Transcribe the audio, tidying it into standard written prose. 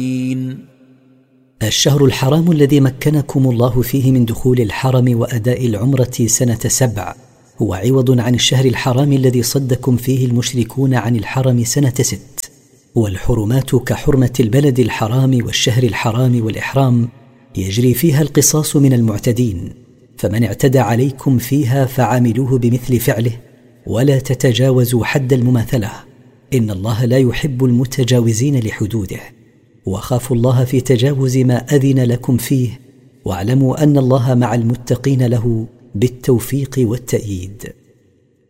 الشهر الحرام الذي مكنكم الله فيه من دخول الحرم وأداء العمرة سنة 7 هو عوض عن الشهر الحرام الذي صدكم فيه المشركون عن الحرم سنة 6. والحرمات كحرمة البلد الحرام والشهر الحرام والإحرام يجري فيها القصاص من المعتدين، فمن اعتدى عليكم فيها فعاملوه بمثل فعله، ولا تتجاوزوا حد المماثلة، إن الله لا يحب المتجاوزين لحدوده. وخافوا الله في تجاوز ما أذن لكم فيه، واعلموا أن الله مع المتقين له بالتوفيق والتأييد.